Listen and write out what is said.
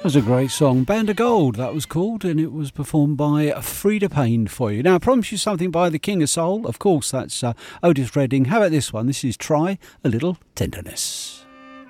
That was a great song. Band of Gold, that was called, and it was performed by Frida Payne for you. Now, I promise you something by the King of Soul. Of course, that's Otis Redding. How about this one? This is Try a Little Tenderness.